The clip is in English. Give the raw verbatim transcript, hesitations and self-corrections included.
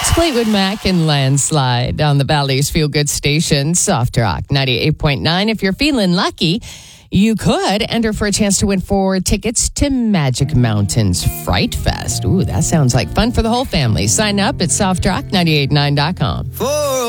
It's Fleetwood Mac and Landslide on the Valley's Feel Good station, Soft Rock ninety-eight point nine. If you're feeling lucky, you could enter for a chance to win four tickets to Magic Mountain's Fright Fest. Ooh, that sounds like fun for the whole family. Sign up at soft rock nine eight nine dot com. For